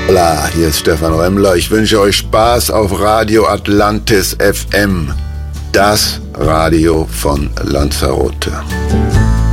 Hola, hier ist Stefan Remmler. Ich wünsche euch Spaß auf Radio Atlantis FM, das Radio von Lanzarote.